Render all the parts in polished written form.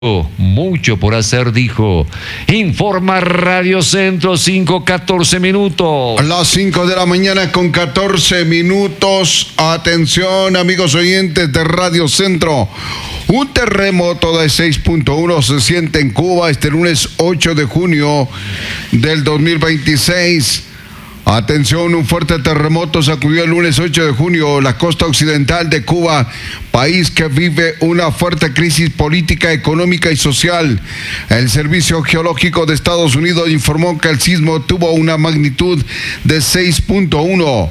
Mucho por hacer, dijo. Informa Radio Centro, 5:14 minutos. A las 5 de la mañana con 14 minutos. Atención, amigos oyentes de Radio Centro. Un terremoto de 6.1 se siente en Cuba este lunes 8 de junio del 2026. Atención, un fuerte terremoto sacudió el lunes 8 de junio la costa occidental de Cuba, país que vive una fuerte crisis política, económica y social. El Servicio Geológico de Estados Unidos informó que el sismo tuvo una magnitud de 6.1.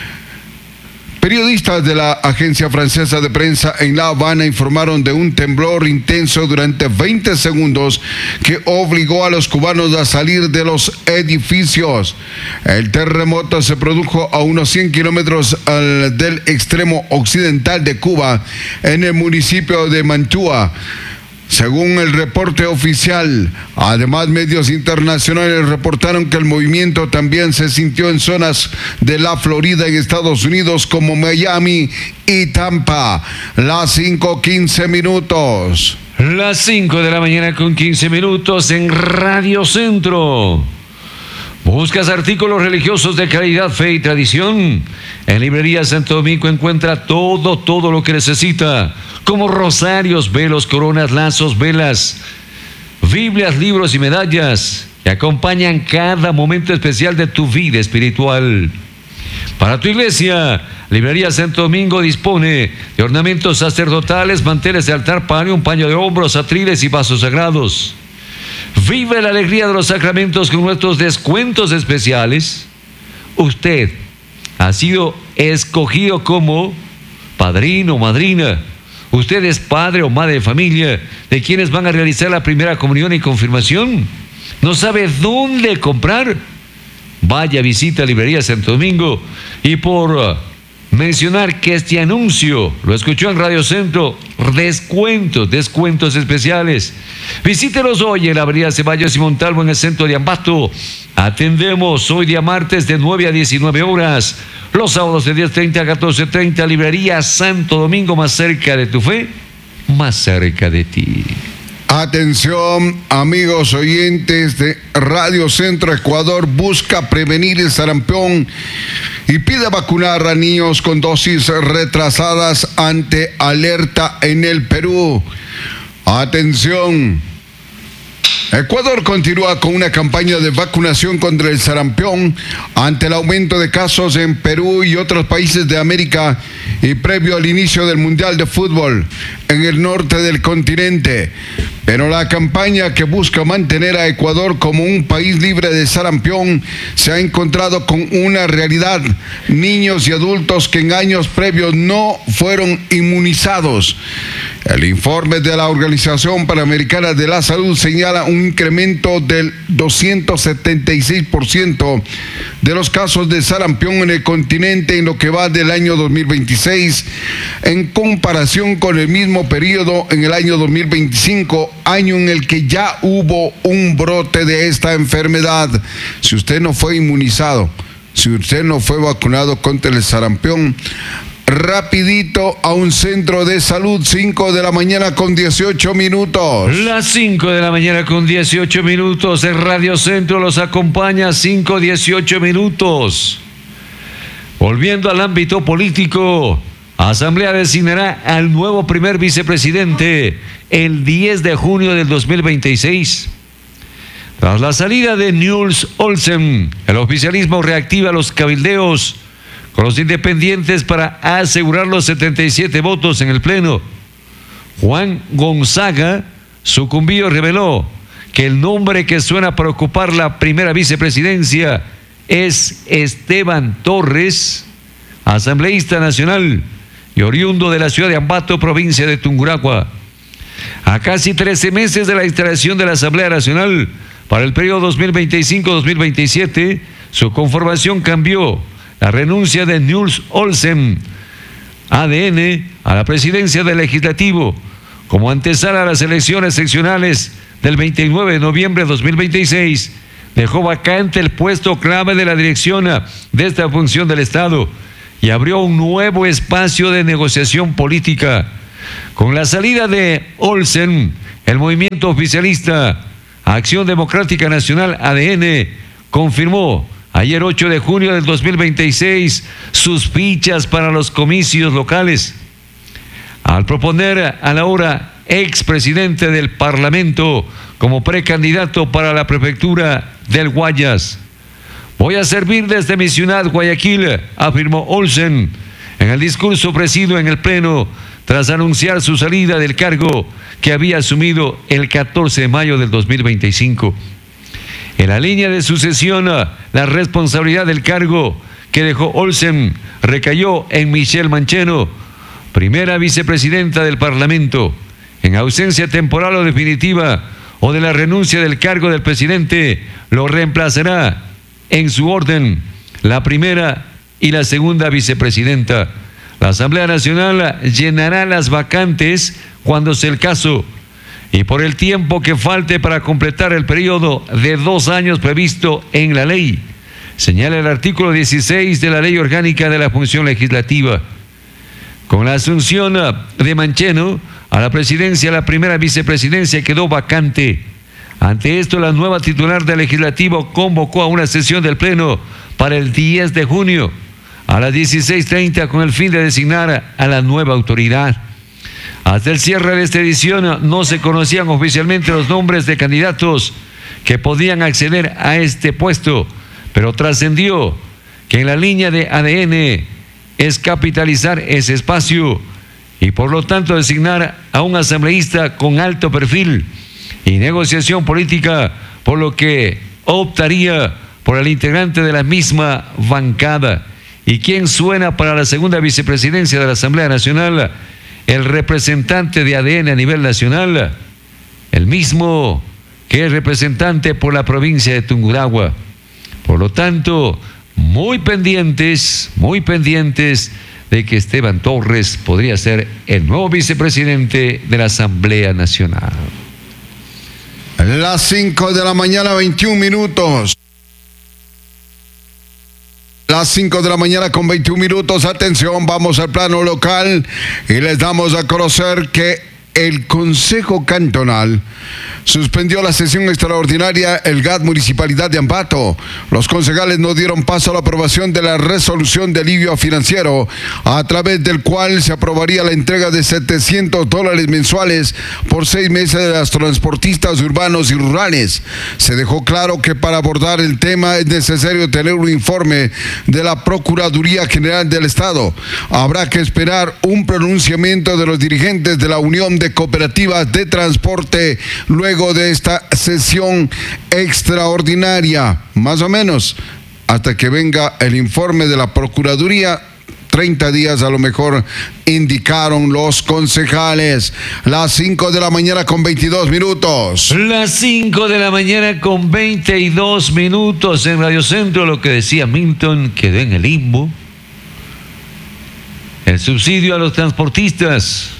Periodistas de la agencia francesa de prensa en La Habana informaron de un temblor intenso durante 20 segundos que obligó a los cubanos a salir de los edificios. El terremoto se produjo a unos 100 kilómetros del extremo occidental de Cuba, en el municipio de Mantua. Según el reporte oficial, además medios internacionales reportaron que el movimiento también se sintió en zonas de la Florida en Estados Unidos como Miami y Tampa. Las 5:15 minutos. Las 5 de la mañana con 15 minutos en Radio Centro. ¿Buscas artículos religiosos de calidad, fe y tradición? En Librería Santo Domingo encuentra todo lo que necesita, como rosarios, velos, coronas, lazos, velas, Biblias, libros y medallas que acompañan cada momento especial de tu vida espiritual. Para tu iglesia, Librería Santo Domingo dispone de ornamentos sacerdotales, manteles de altar, un paño de hombros, atriles y vasos sagrados. Vive la alegría de los sacramentos con nuestros descuentos especiales. Usted ha sido escogido como padrino o madrina. Usted es padre o madre de familia de quienes van a realizar la primera comunión y confirmación. ¿No sabe dónde comprar? Vaya, visita Librería Santo Domingo. Y por mencionar que este anuncio lo escuchó en Radio Centro, descuentos especiales. Visítenos hoy en la avenida Ceballos y Montalvo en el centro de Ambato. Atendemos hoy día martes de 9 a 19 horas, los sábados de 10:30 a 14:30. Librería Santo Domingo, más cerca de tu fe, más cerca de ti. Atención, amigos oyentes de Radio Centro. Ecuador busca prevenir el sarampión y pide vacunar a niños con dosis retrasadas ante alerta en el Perú. Atención. Ecuador continúa con una campaña de vacunación contra el sarampión ante el aumento de casos en Perú y otros países de América y previo al inicio del Mundial de Fútbol en el norte del continente. Pero la campaña que busca mantener a Ecuador como un país libre de sarampión se ha encontrado con una realidad: niños y adultos que en años previos no fueron inmunizados. El informe de la Organización Panamericana de la Salud señala un incremento del 276% de los casos de sarampión en el continente en lo que va del año 2026, en comparación con el mismo periodo en el año 2025, año en el que ya hubo un brote de esta enfermedad. Si usted no fue inmunizado, si usted no fue vacunado contra el sarampión, rapidito a un centro de salud. 5 de la mañana con 18 minutos. Las 5 de la mañana con 18 minutos en Radio Centro los acompaña 5:18 minutos. Volviendo al ámbito político, Asamblea designará al nuevo primer vicepresidente el 10 de junio del 2026. Tras la salida de Nils Olsen, el oficialismo reactiva los cabildeos con los independientes para asegurar los 77 votos en el Pleno. Juan Gonzaga sucumbió y reveló que el nombre que suena para ocupar la primera vicepresidencia es Esteban Torres, asambleísta nacional y oriundo de la ciudad de Ambato, provincia de Tungurahua. A casi 13 meses de la instalación de la Asamblea Nacional para el periodo 2025-2027, su conformación cambió. La renuncia de Nils Olsen, ADN, a la presidencia del Legislativo, como antesala a las elecciones seccionales del 29 de noviembre de 2026, dejó vacante el puesto clave de la dirección de esta función del Estado y abrió un nuevo espacio de negociación política. Con la salida de Olsen, el movimiento oficialista Acción Democrática Nacional, ADN, confirmó ayer 8 de junio del 2026 sus fichas para los comicios locales, al proponer al ahora expresidente del Parlamento como precandidato para la prefectura del Guayas. Voy a servir desde mi ciudad, Guayaquil, afirmó Olsen en el discurso ofrecido en el Pleno tras anunciar su salida del cargo que había asumido el 14 de mayo del 2025. En la línea de sucesión, la responsabilidad del cargo que dejó Olsen recayó en Michelle Mancheno, primera vicepresidenta del Parlamento. En ausencia temporal o definitiva o de la renuncia del cargo del presidente, lo reemplazará en su orden la primera y la segunda vicepresidenta. La Asamblea Nacional llenará las vacantes cuando sea el caso y por el tiempo que falte para completar el periodo de 2 años previsto en la ley, señala el artículo 16 de la Ley Orgánica de la Función Legislativa. Con la asunción de Mancheno a la presidencia, la primera vicepresidencia quedó vacante. Ante esto, la nueva titular del Legislativo convocó a una sesión del Pleno para el 10 de junio a las 16:30 con el fin de designar a la nueva autoridad. Hasta el cierre de esta edición no se conocían oficialmente los nombres de candidatos que podían acceder a este puesto, pero trascendió que en la línea de ADN es capitalizar ese espacio y por lo tanto designar a un asambleísta con alto perfil y negociación política, por lo que optaría por el integrante de la misma bancada. ¿Y quién suena para la segunda vicepresidencia de la Asamblea Nacional? El representante de ADN a nivel nacional, el mismo que es representante por la provincia de Tungurahua. Por lo tanto, muy pendientes de que Esteban Torres podría ser el nuevo vicepresidente de la Asamblea Nacional. Las 5 de la mañana, 21 minutos. Las 5 de la mañana con 21 minutos. Atención, vamos al plano local y les damos a conocer que el Consejo Cantonal suspendió la sesión extraordinaria el GAT Municipalidad de Ambato. Los concejales no dieron paso a la aprobación de la resolución de alivio financiero, a través del cual se aprobaría la entrega de $700 mensuales por 6 meses de los transportistas urbanos y rurales. Se dejó claro que para abordar el tema es necesario tener un informe de la Procuraduría General del Estado. Habrá que esperar un pronunciamiento de los dirigentes de la Unión de Cooperativas de Transporte luego de esta sesión extraordinaria, más o menos hasta que venga el informe de la Procuraduría. 30 días a lo mejor indicaron los concejales. Las 5 de la mañana con 22 minutos. Las 5 de la mañana con 22 minutos en Radio Centro. Lo que decía Milton quedó en el limbo. El subsidio a los transportistas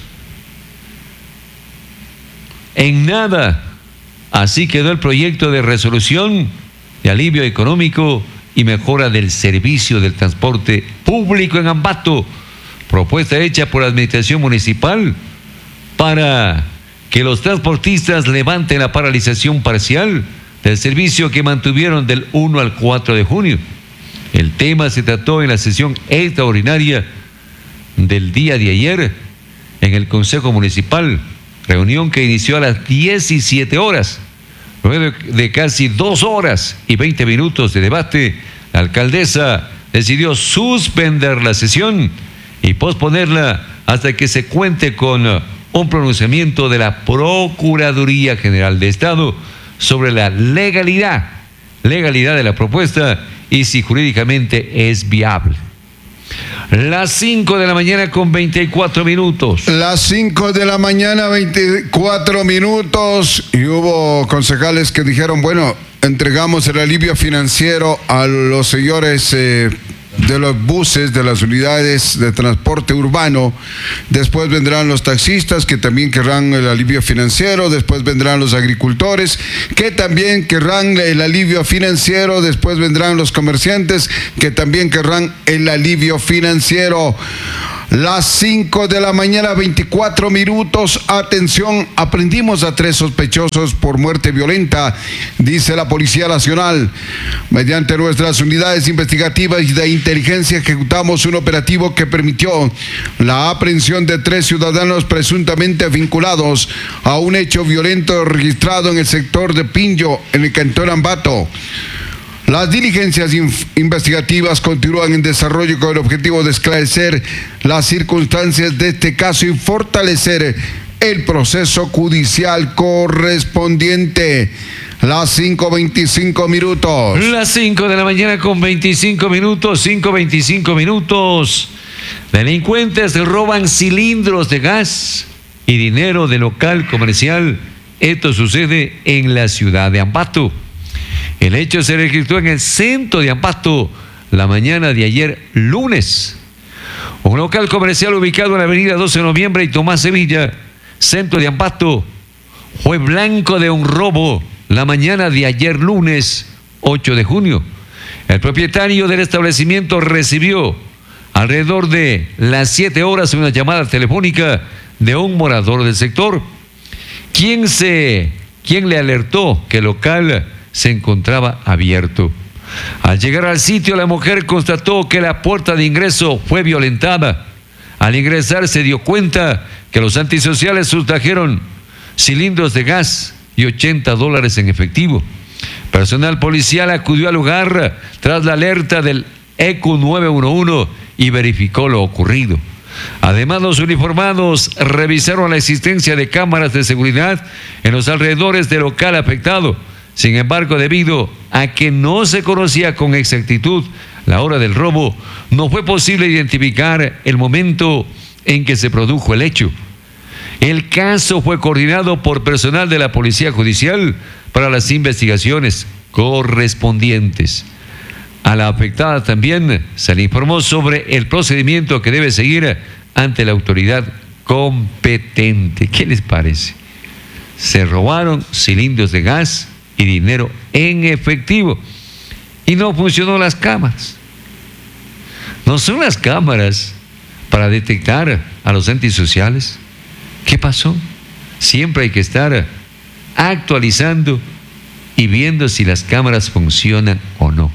en nada. Así quedó el proyecto de resolución de alivio económico y mejora del servicio del transporte público en Ambato, propuesta hecha por la administración municipal para que los transportistas levanten la paralización parcial del servicio que mantuvieron del 1 al 4 de junio. El tema se trató en la sesión extraordinaria del día de ayer en el Consejo Municipal, reunión que inició a las 17 horas. Luego de casi 2 horas y 20 minutos de debate, la alcaldesa decidió suspender la sesión y posponerla hasta que se cuente con un pronunciamiento de la Procuraduría General de Estado sobre la legalidad de la propuesta y si jurídicamente es viable. Las 5 de la mañana con 24 minutos. Las 5 de la mañana, 24 minutos. Y hubo concejales que dijeron, bueno, entregamos el alivio financiero a los señores de los buses, de las unidades de transporte urbano. Después vendrán los taxistas que también querrán el alivio financiero. Después vendrán los agricultores que también querrán el alivio financiero. Después vendrán los comerciantes que también querrán el alivio financiero. Las 5 de la mañana, 24 minutos. Atención, aprendimos a 3 sospechosos por muerte violenta, dice la Policía Nacional. Mediante nuestras unidades investigativas y de inteligencia ejecutamos un operativo que permitió la aprehensión de 3 ciudadanos presuntamente vinculados a un hecho violento registrado en el sector de Pinjo, en el cantón Ambato. Las diligencias investigativas continúan en desarrollo con el objetivo de esclarecer las circunstancias de este caso y fortalecer el proceso judicial correspondiente. Las 5:25 minutos. Las 5 de la mañana con 25 minutos, 5:25 minutos. Delincuentes roban cilindros de gas y dinero de local comercial. Esto sucede en la ciudad de Ambato. El hecho se registró en el centro de Ambato la mañana de ayer lunes. Un local comercial ubicado en la avenida 12 de noviembre y Tomás Sevilla, centro de Ambato, fue blanco de un robo la mañana de ayer lunes 8 de junio. El propietario del establecimiento recibió alrededor de las 7 horas una llamada telefónica de un morador del sector, quien le alertó que el local se encontraba abierto. Al llegar al sitio, la mujer constató que la puerta de ingreso fue violentada. Al ingresar se dio cuenta que los antisociales sustrajeron cilindros de gas y $80 en efectivo. Personal policial acudió al lugar tras la alerta del ECU 911 y verificó lo ocurrido. Además, los uniformados revisaron la existencia de cámaras de seguridad en los alrededores del local afectado. Sin embargo, debido a que no se conocía con exactitud la hora del robo, no fue posible identificar el momento en que se produjo el hecho. El caso fue coordinado por personal de la Policía Judicial para las investigaciones correspondientes. A la afectada también se le informó sobre el procedimiento que debe seguir ante la autoridad competente. ¿Qué les parece? Se robaron cilindros de gas y dinero en efectivo y no funcionó las cámaras. No son las cámaras para detectar a los antisociales. ¿Qué pasó? Siempre hay que estar actualizando y viendo si las cámaras funcionan o no.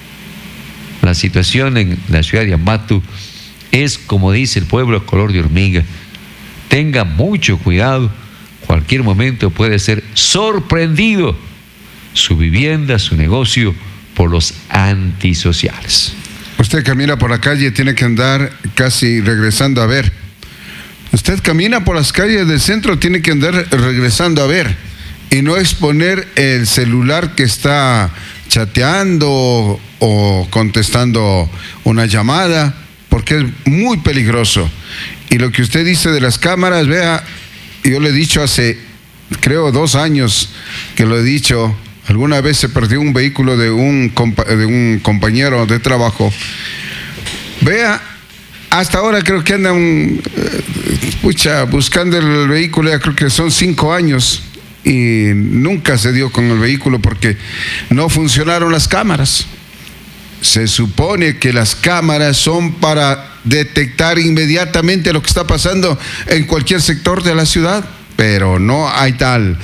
La situación en la ciudad de Ambato es, como dice el pueblo, color de hormiga. Tenga mucho cuidado, cualquier momento puede ser sorprendido su vivienda, su negocio, por los antisociales. Usted camina por la calle, tiene que andar casi regresando a ver. Usted camina por las calles del centro, tiene que andar regresando a ver y no exponer el celular que está chateando o contestando una llamada, porque es muy peligroso. Y lo que usted dice de las cámaras, vea, yo le he dicho hace, creo, 2 años que lo he dicho. Alguna vez se perdió un vehículo de un compañero de trabajo. Vea, hasta ahora creo que andan buscando el vehículo, ya creo que son 5 años y nunca se dio con el vehículo porque no funcionaron las cámaras. Se supone que las cámaras son para detectar inmediatamente lo que está pasando en cualquier sector de la ciudad, pero no hay tal.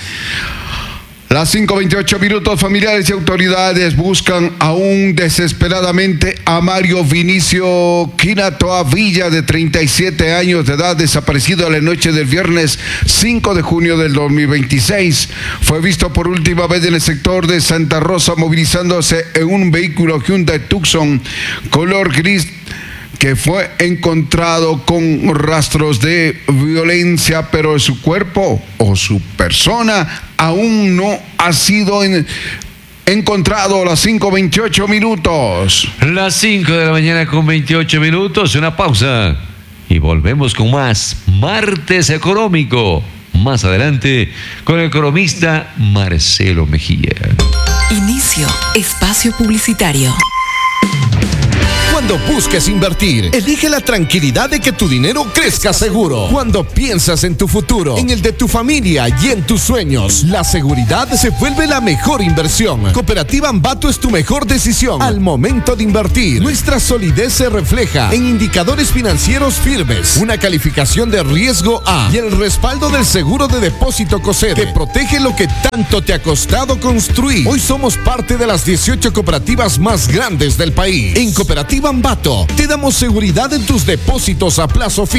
Las 5:28 minutos, familiares y autoridades buscan aún desesperadamente a Mario Vinicio Quinatoa Villa, de 37 años de edad, desaparecido la noche del viernes 5 de junio del 2026. Fue visto por última vez en el sector de Santa Rosa movilizándose en un vehículo Hyundai Tucson color gris, que fue encontrado con rastros de violencia, pero su cuerpo o su persona aún no ha sido encontrado. Las 5:28 minutos. Las 5 de la mañana con 28 minutos, una pausa y volvemos con más Martes Económico. Más adelante con el economista Marcelo Mejía. Inicio espacio publicitario. Cuando busques invertir, elige la tranquilidad de que tu dinero crezca seguro. Cuando piensas en tu futuro, en el de tu familia y en tus sueños, la seguridad se vuelve la mejor inversión. Cooperativa Ambato es tu mejor decisión al momento de invertir. Nuestra solidez se refleja en indicadores financieros firmes, una calificación de riesgo A y el respaldo del seguro de depósito COSEDE que protege lo que tanto te ha costado construir. Hoy somos parte de las 18 cooperativas más grandes del país. En Cooperativa Ambato te damos seguridad en tus depósitos a plazo fijo.